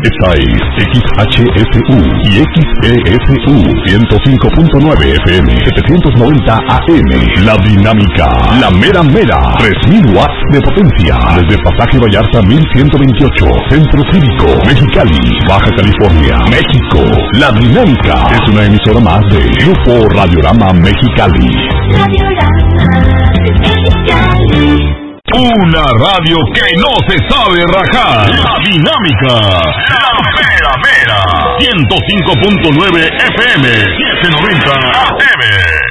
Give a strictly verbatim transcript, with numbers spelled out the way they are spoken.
Esta es X H S U y X E S U ciento cinco punto nueve F M, setecientos noventa A M. La Dinámica, la mera mera, tres mil watts de potencia. Desde Pasaje Vallarta mil ciento veintiocho, Centro Cívico, Mexicali, Baja California, México. La Dinámica es una emisora más de Grupo Radiorama Mexicali. Radiorama Mexicali. Una radio que no se sabe rajar. La Dinámica, la mera mera, ciento cinco punto nueve F M, setecientos noventa A M.